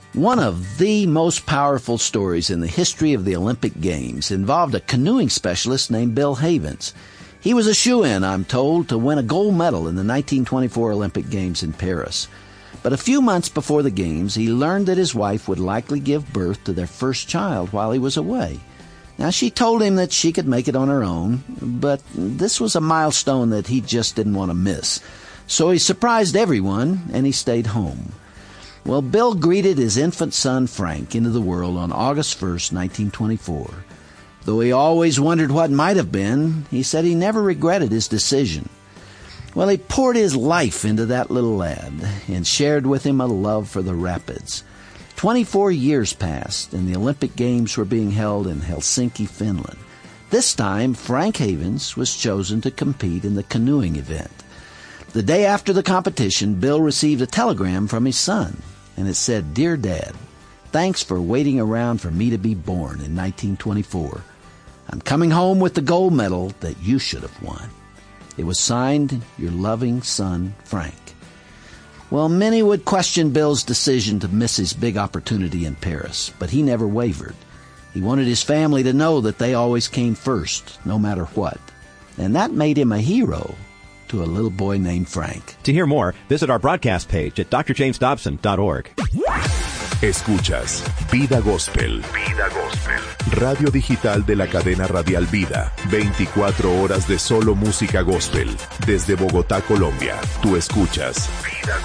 One of the most powerful stories in the history of the Olympic Games involved a canoeing specialist named Bill Havens. He was a shoo-in, I'm told, to win a gold medal in the 1924 Olympic Games in Paris. But a few months before the Games, he learned that his wife would likely give birth to their first child while he was away. Now, she told him that she could make it on her own, but this was a milestone that he just didn't want to miss. So he surprised everyone, and he stayed home. Well, Bill greeted his infant son, Frank, into the world on August 1st, 1924. Though he always wondered what might have been, he said he never regretted his decision. Well, he poured his life into that little lad and shared with him a love for the rapids. 24 years passed, and the Olympic Games were being held in Helsinki, Finland. This time, Frank Havens was chosen to compete in the canoeing event. The day after the competition, Bill received a telegram from his son, and it said, "Dear Dad, thanks for waiting around for me to be born in 1924. I'm coming home with the gold medal that you should have won." It was signed, "Your loving son, Frank." Well, many would question Bill's decision to miss his big opportunity in Paris, but he never wavered. He wanted his family to know that they always came first, no matter what. And that made him a hero to a little boy named Frank. To hear more, visit our broadcast page at drjamesdobson.org. Escuchas Vida Gospel. Vida Gospel. Radio digital de la cadena radial Vida. 24 horas de solo música gospel. Desde Bogotá, Colombia. Tú escuchas Vida